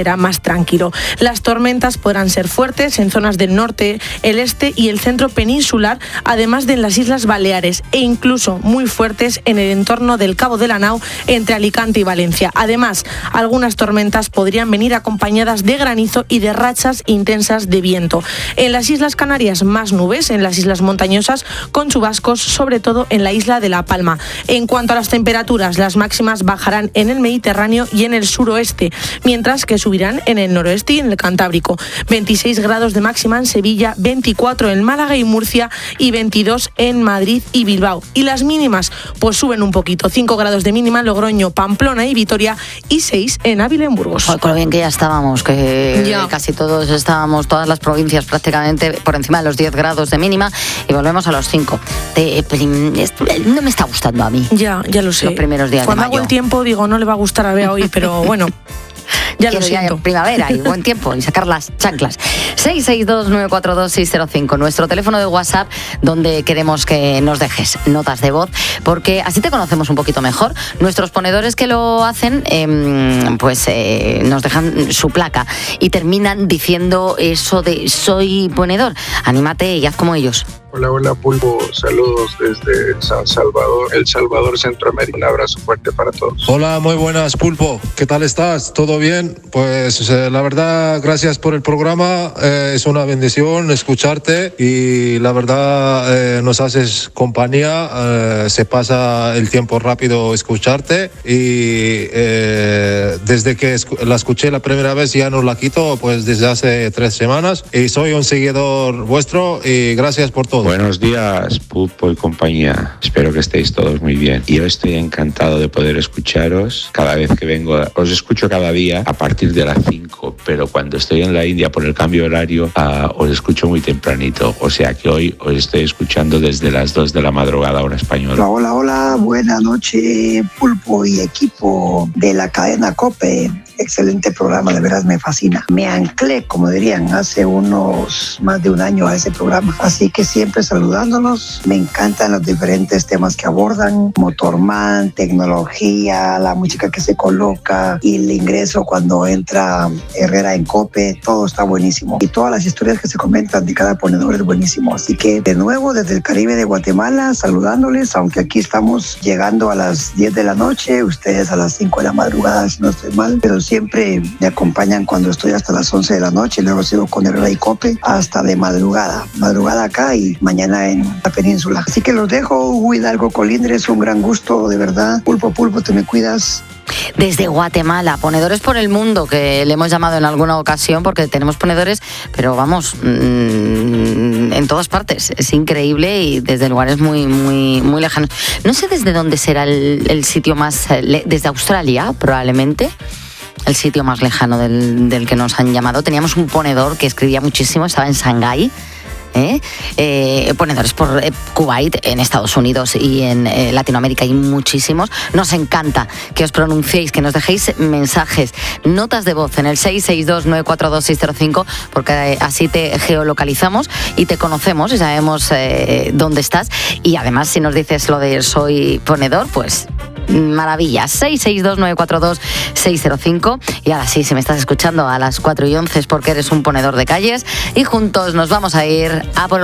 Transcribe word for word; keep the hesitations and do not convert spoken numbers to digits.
será más tranquilo. Las tormentas podrán ser fuertes en zonas del norte, el este y el centro peninsular, además de en las Islas Baleares, e incluso muy fuertes en el entorno del Cabo de la Nau, entre Alicante y Valencia. Además, algunas tormentas podrían venir acompañadas de granizo y de rachas intensas de viento. En las Islas Canarias, más nubes, en las islas montañosas, con chubascos, sobre todo en la isla de La Palma. En cuanto a las temperaturas, las máximas bajarán en el Mediterráneo y en el suroeste, mientras que subirán en el noroeste y en el Cantábrico. veintiséis grados de máxima en Sevilla, veinticuatro en Málaga y Murcia y veintidós en Madrid y Bilbao. Y las mínimas, pues suben un poquito, cinco grados de mínima en Logroño, Pamplona y Vitoria y seis en Ávila y en Burgos. Joder, con lo bien que ya estábamos, que ya. casi todos estábamos, todas las provincias prácticamente por encima de los diez grados de mínima y volvemos a los cinco. De, no me está gustando a mí. Ya, ya lo sé. Los primeros días Cuando de mayo. hago el tiempo digo, no le va a gustar a Bea hoy, pero bueno. Ya Quiero lo siento. Ya primavera y buen tiempo y sacar las chanclas. seis seis dos nueve cuatro dos seis cero cinco, nuestro teléfono de WhatsApp, donde queremos que nos dejes notas de voz, porque así te conocemos un poquito mejor. Nuestros ponedores que lo hacen, eh, pues eh, nos dejan su placa y terminan diciendo eso de soy ponedor. Anímate y haz como ellos. Hola, hola Pulpo, saludos desde San Salvador, El Salvador, Centroamérica. Un abrazo fuerte para todos. Hola, muy buenas Pulpo, ¿qué tal estás? ¿Todo bien? Pues eh, la verdad, gracias por el programa, eh, es una bendición escucharte y la verdad eh, nos haces compañía, eh, se pasa el tiempo rápido escucharte y eh, desde que escu- la escuché la primera vez ya no la quito, pues desde hace tres semanas y soy un seguidor vuestro y gracias por todo. Buenos días, Pulpo y compañía. Espero que estéis todos muy bien. Yo estoy encantado de poder escucharos. Cada vez que vengo, os escucho cada día a partir de las cinco, pero cuando estoy en la India por el cambio horario, uh, os escucho muy tempranito. O sea que hoy os estoy escuchando desde las dos de la madrugada, hora española. Hola, hola, hola. Buenas noches, Pulpo y equipo de la cadena COPE. Excelente programa, de verdad me fascina. Me anclé, como dirían, hace unos más de un año a ese programa. Así que siempre saludándolos. Me encantan los diferentes temas que abordan. Motorman, tecnología, la música que se coloca y el ingreso cuando entra Herrera en COPE. Todo está buenísimo. Y todas las historias que se comentan de cada ponedor es buenísimo. Así que de nuevo desde el Caribe de Guatemala, saludándoles, aunque aquí estamos llegando a las diez de la noche, ustedes a las cinco de la madrugada, si no estoy mal, pero siempre me acompañan cuando estoy hasta las once de la noche, luego sigo con Herrera y COPE hasta de madrugada, madrugada acá y mañana en la península. Así que los dejo, Hugo Hidalgo Colindres, un gran gusto, de verdad. Pulpo, Pulpo, te me cuidas. Desde Guatemala, ponedores por el mundo, que le hemos llamado en alguna ocasión porque tenemos ponedores, pero vamos, mmm, en todas partes. Es increíble y desde lugares muy, muy, muy lejanos. No sé desde dónde será el, el sitio más, desde Australia probablemente. El sitio más lejano del, del que nos han llamado. Teníamos un ponedor que escribía muchísimo, estaba en Shanghái. ¿Eh? Eh, ponedores por eh, Kuwait, en Estados Unidos y en eh, Latinoamérica hay muchísimos. Nos encanta que os pronunciéis, que nos dejéis mensajes, notas de voz en el seis seis dos nueve cuatro dos seis cero cinco, porque eh, así te geolocalizamos y te conocemos y sabemos eh, dónde estás. Y además, si nos dices lo de soy ponedor, pues maravilla. Seis seis dos nueve cuatro dos seis cero cinco. Y ahora sí, si me estás escuchando a las cuatro y once es porque eres un ponedor de calles y juntos nos vamos a ir a por